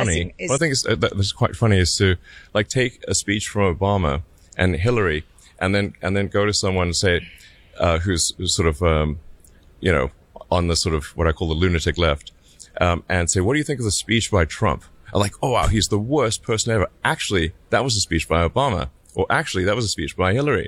funny, what I think that's quite funny is to like take a speech from Obama and Hillary, and then go to someone and say, who's sort of on the sort of what I call the lunatic left, and say, what do you think of the speech by Trump? I'm like, oh wow, he's the worst person ever. Actually, that was a speech by Obama, or actually, that was a speech by Hillary.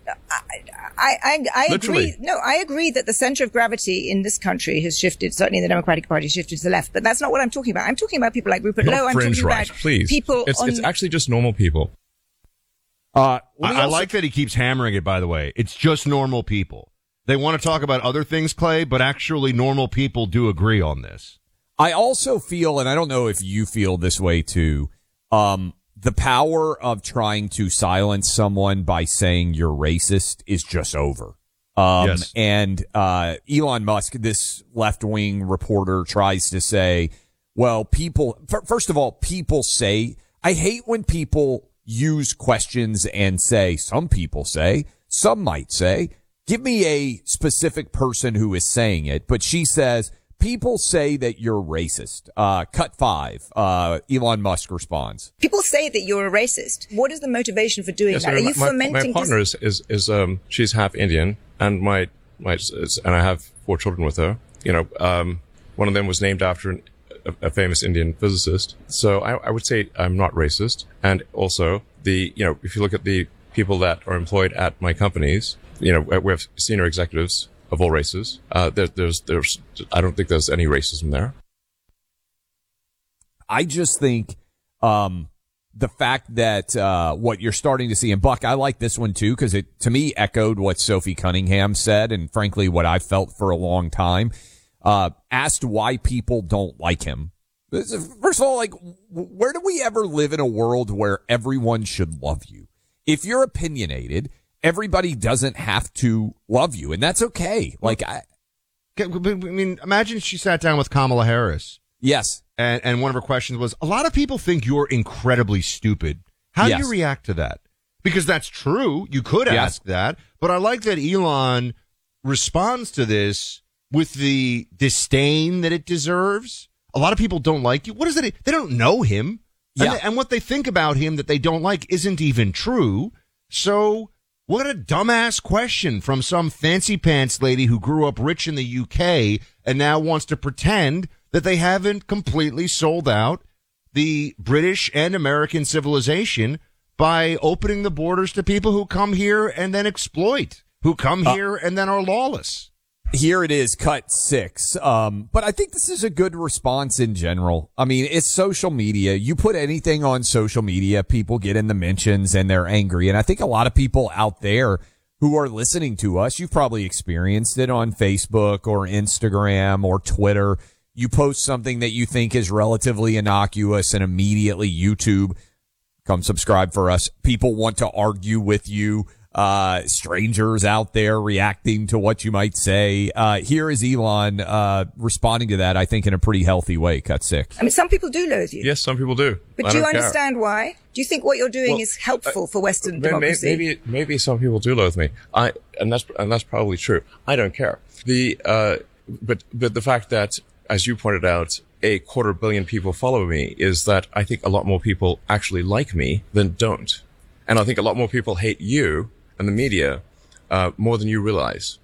I agree. No, I agree that the center of gravity in this country has shifted. Certainly, the Democratic Party has shifted to the left. But that's not what I'm talking about. I'm talking about people like Rupert Lowe. I'm talking about people. It's actually just normal people. I like that he keeps hammering it. By the way, it's just normal people. They want to talk about other things, Clay, but actually, normal people do agree on this. I also feel, and I don't know if you feel this way too. The power of trying to silence someone by saying you're racist is just over. Yes. And Elon Musk, this left-wing reporter, tries to say, well, first of all, people say, I hate when people use questions and say, some people say, some might say, give me a specific person who is saying it. But she says, people say that you're racist. Cut 5. Elon Musk responds. People say that you're a racist. What is the motivation for doing that? Are you fomenting? My partner is she's half Indian, and and I have 4 children with her. One of them was named after a famous Indian physicist. So I would say I'm not racist. And also if you look at the people that are employed at my companies, we have senior executives of all races. There's I don't think there's any racism there. I just think, the fact that, what you're starting to see, and Buck, I like this one too, because it, to me, echoed what Sophie Cunningham said, and frankly, what I felt for a long time, asked why people don't like him. First of all, like, where do we ever live in a world where everyone should love you? If you're opinionated, everybody doesn't have to love you, and that's okay. Imagine she sat down with Kamala Harris. Yes. And one of her questions was, a lot of people think you're incredibly stupid. How do you react to that? Because that's true. You could ask that. But I like that Elon responds to this with the disdain that it deserves. A lot of people don't like you. What is it? They don't know him. Yeah. And what they think about him that they don't like isn't even true. So what a dumbass question from some fancy pants lady who grew up rich in the UK and now wants to pretend that they haven't completely sold out the British and American civilization by opening the borders to people who come here and then exploit, who come here and then are lawless. Here it is, cut 6. But I think this is a good response in general. I mean, it's social media. You put anything on social media, people get in the mentions and they're angry. And I think a lot of people out there who are listening to us, you've probably experienced it on Facebook or Instagram or Twitter. You post something that you think is relatively innocuous and immediately YouTube, come subscribe for us. People want to argue with you. Strangers out there reacting to what you might say. Here is Elon, responding to that, I think, in a pretty healthy way. Cut 6. I mean, some people do loathe you. Yes, some people do. But do you understand why? Do you think what you're doing is helpful for Western democracy? Maybe some people do loathe me. And that's probably true. I don't care. But the fact that, as you pointed out, 250 million people follow me is that I think a lot more people actually like me than don't. And I think a lot more people hate you and the media more than you realize.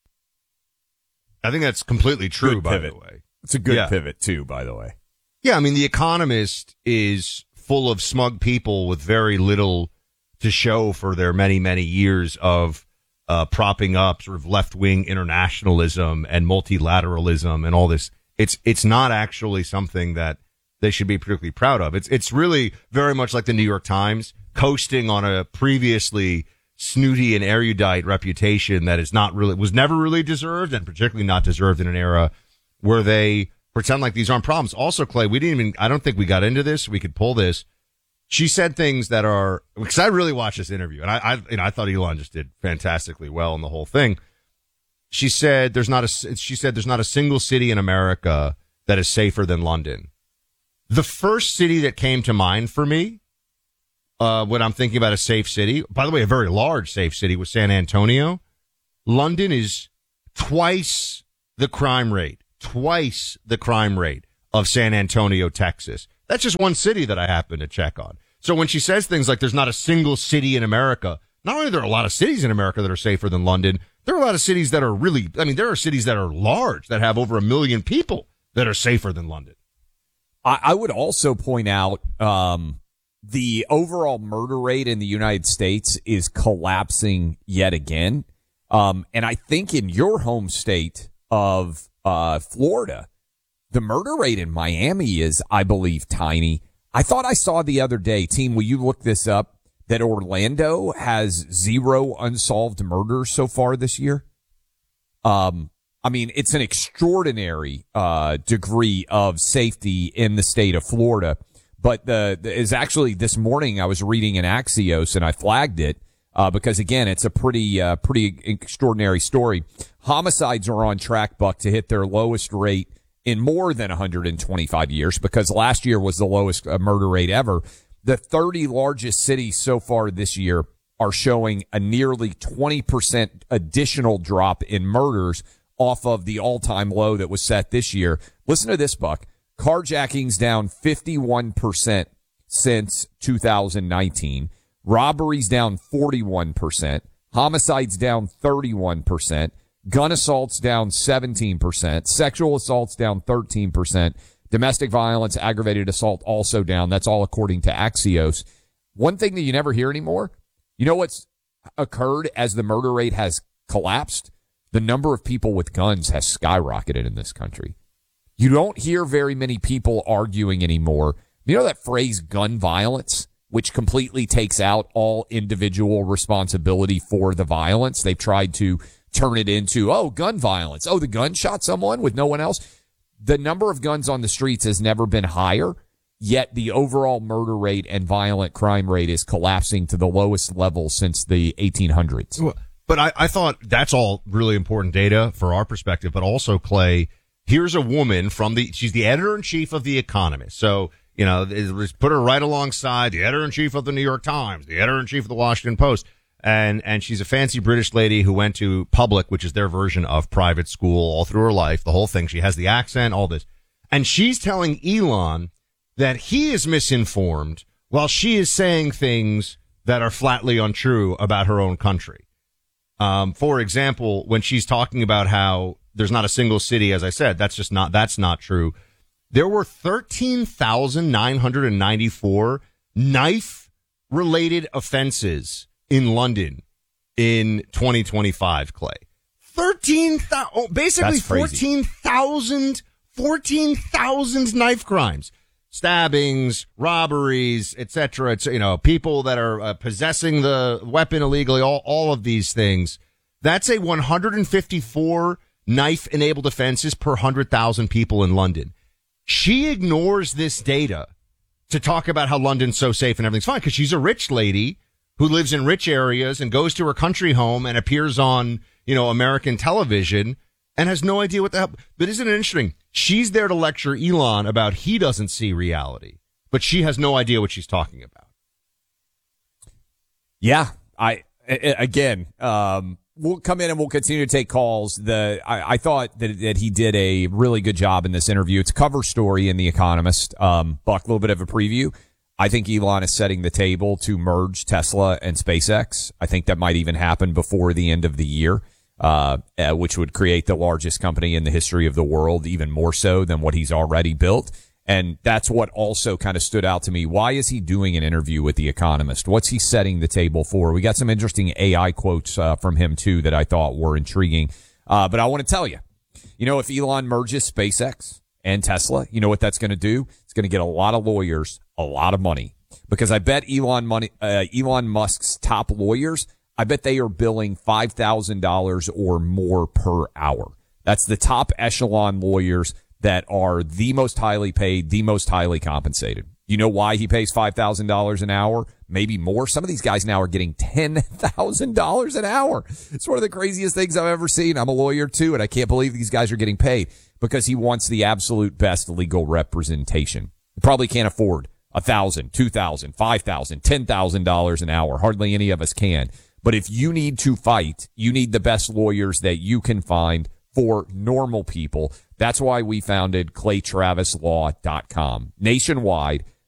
I think that's completely true, by the way. It's a good pivot, too, by the way. Yeah, I mean, The Economist is full of smug people with very little to show for their many, many years of propping up sort of left-wing internationalism and multilateralism and all this. It's not actually something that they should be particularly proud of. It's really very much like the New York Times coasting on a previously snooty and erudite reputation that was never really deserved, and particularly not deserved in an era where they pretend like these aren't problems. Also, Clay, I don't think we got into this. We could pull this. She said things that are, because I really watched this interview and I thought Elon just did fantastically well in the whole thing. She said there's not a single city in America that is safer than London. The first city that came to mind for me, when I'm thinking about a safe city, by the way, a very large safe city, was San Antonio. London is twice the crime rate of San Antonio, Texas. That's just one city that I happen to check on. So when she says things like there's not a single city in America, not only are there a lot of cities in America that are safer than London, there are a lot of cities that are there are cities that are large, that have over 1 million people that are safer than London. I would also point out the overall murder rate in the United States is collapsing yet again. And I think in your home state of Florida, the murder rate in Miami is, I believe, tiny. I thought I saw the other day, team, will you look this up, that Orlando has 0 unsolved murders so far this year? I mean, it's an extraordinary degree of safety in the state of Florida. But is actually this morning I was reading in Axios and I flagged it because again it's a pretty extraordinary story. Homicides are on track, Buck, to hit their lowest rate in more than 125 years because last year was the lowest murder rate ever. The 30 largest cities so far this year are showing a nearly 20% additional drop in murders off of the all-time low that was set this year. Listen to this, Buck. Carjackings down 51% since 2019. Robberies down 41%. Homicides down 31%. Gun assaults down 17%. Sexual assaults down 13%. Domestic violence, aggravated assault also down. That's all according to Axios. One thing that you never hear anymore, you know what's occurred as the murder rate has collapsed? The number of people with guns has skyrocketed in this country. You don't hear very many people arguing anymore. You know that phrase gun violence, which completely takes out all individual responsibility for the violence? They've tried to turn it into, gun violence. The gun shot someone with no one else. The number of guns on the streets has never been higher, yet the overall murder rate and violent crime rate is collapsing to the lowest level since the 1800s. But I thought that's all really important data for our perspective, but also, Clay, here's a woman she's the editor-in-chief of The Economist. So, put her right alongside the editor-in-chief of the New York Times, the editor-in-chief of the Washington Post. And she's a fancy British lady who went to public, which is their version of private school all through her life, the whole thing. She has the accent, all this. And she's telling Elon that he is misinformed while she is saying things that are flatly untrue about her own country. For example, when she's talking about how there's not a single city, as I said, that's not true. There were 13,994 knife-related offenses in London in 2025, Clay. 14,000 knife crimes, stabbings, robberies, etc. It's, people that are possessing the weapon illegally, all of these things. That's a 154 knife-enabled offenses per 100,000 people in London. She ignores this data to talk about how London's so safe and everything's fine because she's a rich lady who lives in rich areas and goes to her country home and appears on, American television and has no idea what the hell. But isn't it interesting? She's there to lecture Elon about he doesn't see reality, but she has no idea what she's talking about. Yeah, we'll come in and we'll continue to take calls. I thought that he did a really good job in this interview. It's a cover story in The Economist. Buck, a little bit of a preview. I think Elon is setting the table to merge Tesla and SpaceX. I think that might even happen before the end of the year, which would create the largest company in the history of the world, even more so than what he's already built. And that's what also kind of stood out to me. Why is he doing an interview with The Economist? What's he setting the table for? We got some interesting AI quotes from him, too, that I thought were intriguing. But I want to tell you, if Elon merges SpaceX and Tesla, you know what that's going to do? It's going to get a lot of lawyers a lot of money, because I bet Elon Musk's top lawyers, I bet they are billing $5,000 or more per hour. That's the top echelon lawyers that are the most highly paid, the most highly compensated. You know why he pays $5,000 an hour? Maybe more. Some of these guys now are getting $10,000 an hour. It's one of the craziest things I've ever seen. I'm a lawyer too, and I can't believe these guys are getting paid because he wants the absolute best legal representation. He probably can't afford $1,000, $2,000, $5,000, $10,000 an hour. Hardly any of us can. But if you need to fight, you need the best lawyers that you can find for normal people. That's why we founded ClayTravisLaw.com. Nationwide,